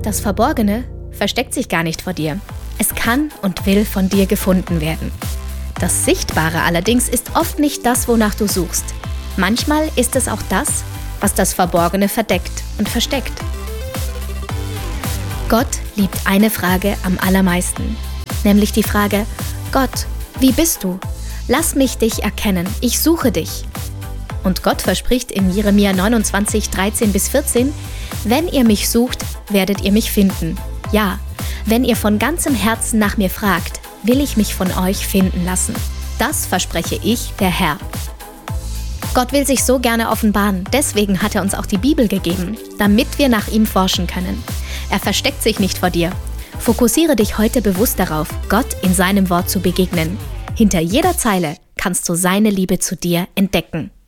Das Verborgene versteckt sich gar nicht vor dir. Es kann und will von dir gefunden werden. Das Sichtbare allerdings ist oft nicht das, wonach du suchst. Manchmal ist es auch das, was das Verborgene verdeckt und versteckt. Gott liebt eine Frage am allermeisten, nämlich die Frage: Gott, wie bist du? Lass mich dich erkennen, ich suche dich. Und Gott verspricht in Jeremia 29, 13-14: Wenn ihr mich sucht, werdet ihr mich finden. Ja, wenn ihr von ganzem Herzen nach mir fragt, will ich mich von euch finden lassen. Das verspreche ich, der Herr. Gott will sich so gerne offenbaren, deswegen hat er uns auch die Bibel gegeben, damit wir nach ihm forschen können. Er versteckt sich nicht vor dir. Fokussiere dich heute bewusst darauf, Gott in seinem Wort zu begegnen. Hinter jeder Zeile kannst du seine Liebe zu dir entdecken.